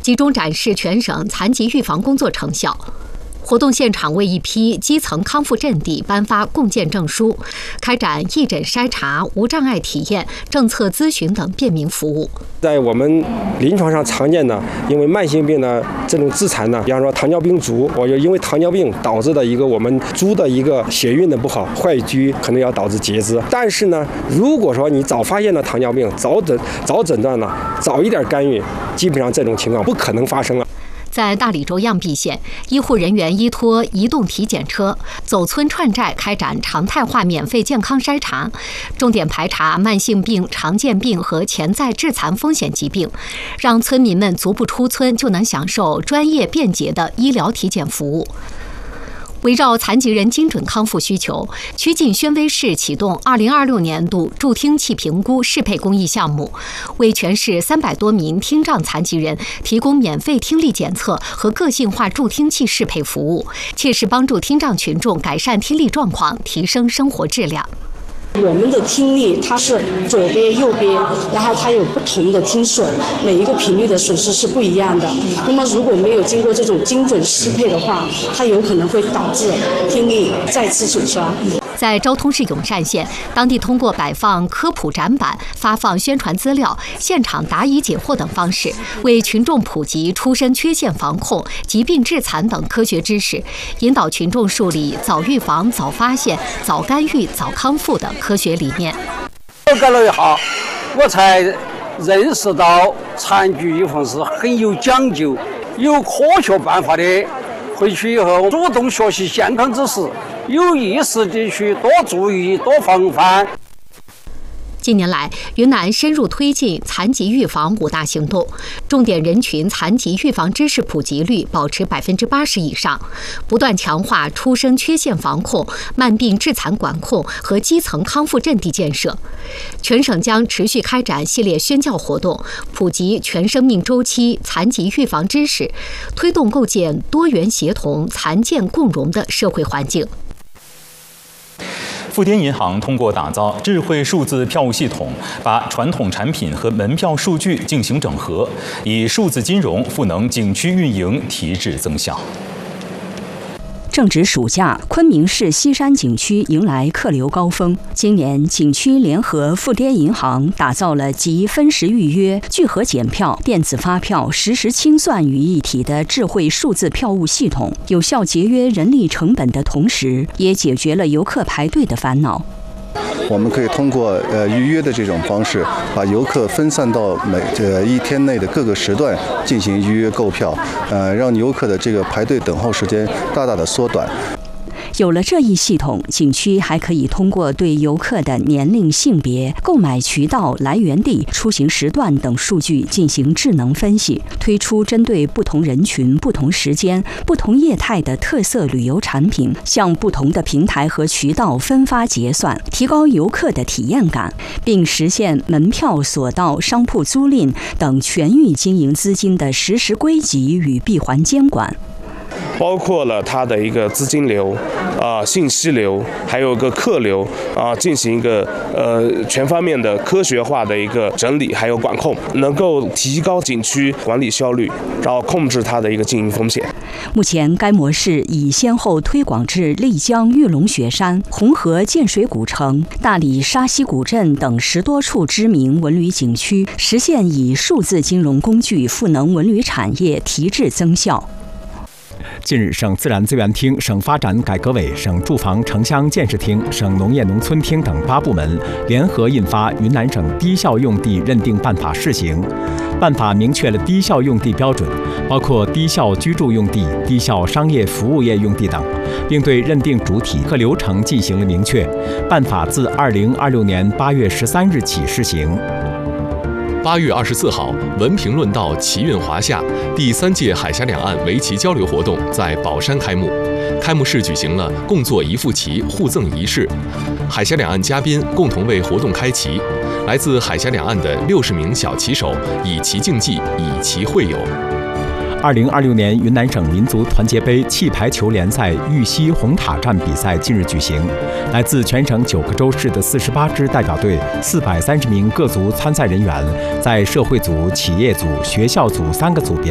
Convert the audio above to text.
集中展示全省残疾预防工作成效。活动现场为一批基层康复阵地颁发共建证书，开展义诊筛查、无障碍体验、政策咨询等便民服务。 在我们临床上常见的，因为慢性病的这种致残呢，比方说糖尿病足，我就因为糖尿病导致的一个我们猪的一个血运的不好，坏疽可能要导致截肢。但是呢，如果说你早发现了糖尿病，早诊断了，早一点干预，基本上这种情况不可能发生了。 在大理州漾濞县，医护人员依托移动体检车走村串寨开展常态化免费健康筛查，重点排查慢性病、常见病和潜在致残风险疾病，让村民们足不出村就能享受专业便捷的医疗体检服务。围绕残疾人精准康复需求，曲靖宣威市启动2026年度助听器评估适配公益项目，为全市300多名听障残疾人提供免费听力检测和个性化助听器适配服务，切实帮助听障群众改善听力状况，提升生活质量。 我们的听力它是左边右边，然后它有不同的听损，每一个频率的损失是不一样的。那么如果没有经过这种精准适配的话，它有可能会导致听力再次损伤。 在昭通市永善县，当地通过摆放科普展板、发放宣传资料、现场答疑解惑等方式，为群众普及出生缺陷防控、疾病致残等科学知识，引导群众树立早预防、早发现、早干预、早康复的科学理念。 搞了一下，我才认识到残疾预防是很有讲究、有科学办法的。回去以后主动学习健康知识，有意识地去多注意、多防范。 近年来，云南深入推进残疾预防5大行动，重点人群残疾预防知识普及率保持80%以上，不断强化出生缺陷防控、慢病致残管控和基层康复阵地建设。全省将持续开展系列宣教活动，普及全生命周期残疾预防知识，推动构建多元协同、残健共融的社会环境。 富滇银行通过打造智慧数字票务系统，把传统产品和门票数据进行整合，以数字金融赋能景区运营，提质增效。 正值暑假，昆明市西山景区迎来客流高峰。今年，景区联合富滇银行打造了集分时预约、聚合检票、电子发票、实时清算于一体的智慧数字票务系统，有效节约人力成本的同时，也解决了游客排队的烦恼。 我们可以通过预约的这种方式，把游客分散到一天内的各个时段进行预约购票，让游客的这个排队等候时间大大的缩短。 有了这一系统，景区还可以通过对游客的年龄、性别、购买渠道、来源地、出行时段等数据进行智能分析，推出针对不同人群、不同时间、不同业态的特色旅游产品，向不同的平台和渠道分发结算，提高游客的体验感，并实现门票、索道、商铺租赁等全域经营资金的实时归集与闭环监管。 包括了它的一个资金流、信息流，还有个客流进行一个全方面的科学化的一个整理，还有管控，能够提高景区管理效率，然后控制它的一个经营风险。 目前，该模式已先后推广至丽江玉龙雪山、红河建水古城、大理沙溪古镇等10多处知名文旅景区，实现以数字金融工具赋能文旅产业，提质增效。 近日，省自然资源厅、省发展改革委、省住房城乡建设厅、省农业农村厅等8部门联合印发《云南省低效用地认定办法（试行）》。办法明确了低效用地标准，包括低效居住用地、低效商业服务业用地等，并对认定主体和流程进行了明确。办法自2026年8月13日起施行。 8月24号，文评论道奇运华夏第3届海峡两岸围棋交流活动在宝山开幕。开幕式举行了共作一副棋互赠仪式，海峡两岸嘉宾共同为活动开棋。来自海峡两岸的60名小棋手以棋竞技，以棋会友。 2026年云南省民族团结杯气排球联赛玉溪红塔站比赛近日举行，来自全省9个州市的48支代表队、430名各族参赛人员，在社会组、企业组、学校组3个组别